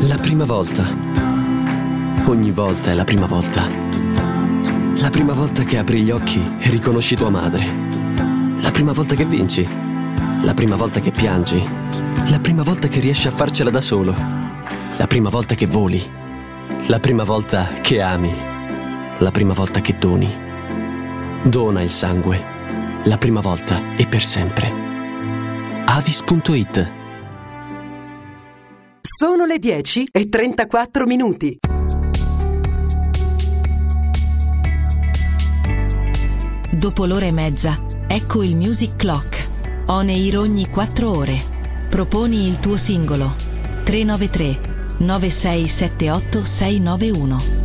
La prima volta. Ogni volta è la prima volta. La prima volta che apri gli occhi e riconosci tua madre. La prima volta che vinci. La prima volta che piangi. La prima volta che riesci a farcela da solo. La prima volta che voli. La prima volta che ami. La prima volta che doni. Dona il sangue. La prima volta e per sempre. Avis.it. Sono le 10:34. Dopo l'ora e mezza, ecco il Music Clock. On air ogni 4 ore. Proponi il tuo singolo. 393 9678 691.